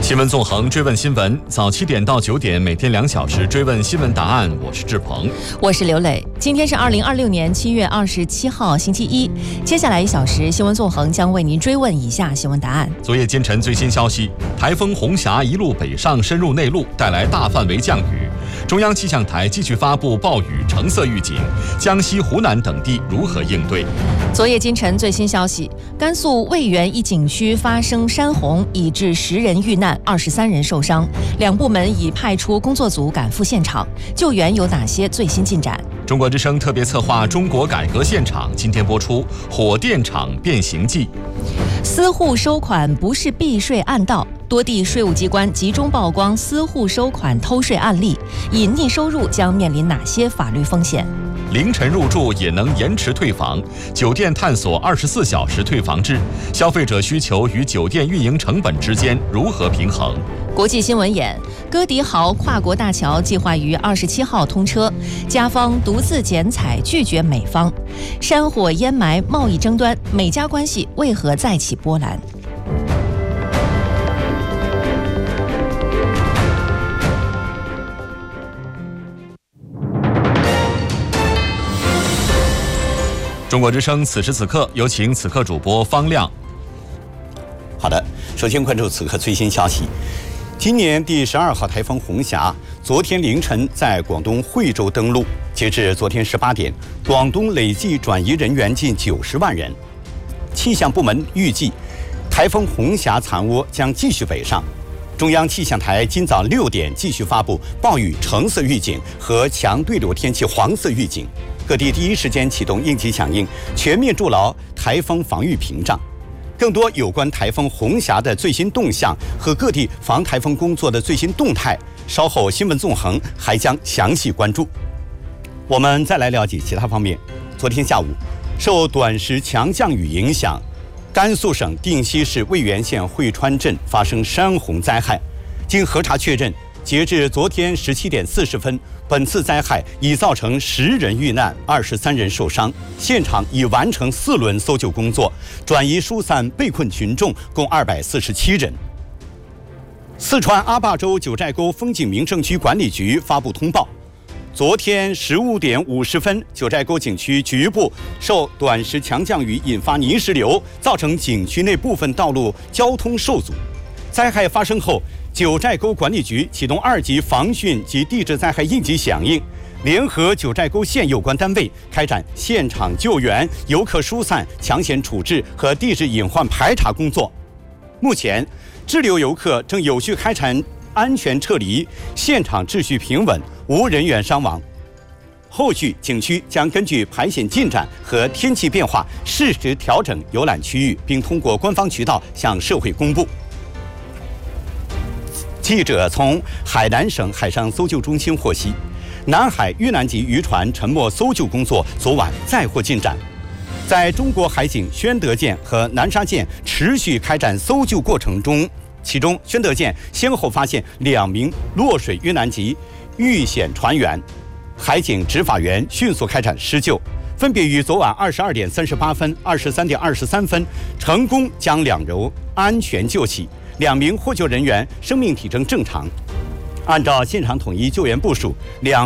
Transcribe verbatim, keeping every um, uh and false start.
新闻纵横，追问新闻，早七点到九点，每天两小时追问新闻答案。我是志鹏， 我是刘磊。今天是二零二六年七月二十七号，星期一。接下来一小时，新闻纵横将为您追问以下新闻答案。 昨夜今晨最新消息，台风红霞一路北上，深入内陆，带来大范围降雨。中央气象台继续发布暴雨橙色预警，江西、湖南等地如何应对？ 昨夜今晨最新消息，甘肃渭源一景区发生山洪，已致十人遇难，二十三人受伤。两部门已派出工作组赶赴现场，救援有哪些最新进展？ 中国之声特别策划《中国改革现场》今天播出《火电厂变形记》。 私户收款不是避税暗道，多地税务机关集中曝光私户收款偷税案例，隐匿收入将面临哪些法律风险？ 凌晨入住也能延迟退房，酒店探索二十四小时退房制，消费者需求与酒店运营成本之间如何平衡？ 国际新闻眼，哥迪豪跨国大桥计划于二十七号通车，加方独自剪彩拒绝美方。山火烟霾贸易争端，美加关系为何再起波澜？ 中国之声此时此刻，有请此刻主播方亮。 好的，首先关注此刻最新消息。今年第十二号台风红霞昨天凌晨在广东惠州登陆，截至昨天十八点，广东累计转移人员近九十万人。气象部门预计，台风红霞残涡将继续北上。中央气象台今早六点继续发布暴雨橙色预警和强对流天气黄色预警，各地第一时间启动应急响应，全面筑牢台风防御屏障。更多有关台风红霞的最新动向和各地防台风工作的最新动态，稍后新闻纵横还将详细关注。我们再来了解其他方面。昨天下午，受短时强降雨影响，甘肃省定西市渭源县汇川镇发生山洪灾害。经核查确认，截至昨天十七点四十分，本次灾害已造成十人遇难，二十三人受伤。现场已完成四轮搜救工作，转移疏散被困群众共二百四十七人。四川阿坝州九寨沟风景名胜区管理局发布通报，昨天十五点五十分，九寨沟景区局部受短时强降雨引发泥石流，造成景区内部分道路交通受阻。灾害发生后，九寨沟管理局启动二级防汛及地质灾害应急响应，联合九寨沟县有关单位开展现场救援、游客疏散、抢险处置和地质隐患排查工作。目前，滞留游客正有序开展安全撤离，现场秩序平稳，无人员伤亡。后续景区将根据排险进展和天气变化，适时调整游览区域，并通过官方渠道向社会公布。记者从海南省海上搜救中心获悉，南海遇难级渔船沉没搜救工作昨晚再获进展。在中国海警宣德舰和南沙舰持续开展搜救过程中，其中宣德舰先后发现两名落水遇难级遇险船员，海警执法员迅速开展施救，分别于昨晚二十二点三十八分、二十三点二十三分成功将两人安全救起。两名获救人员生命体征正常。按照现场统一救援部署，两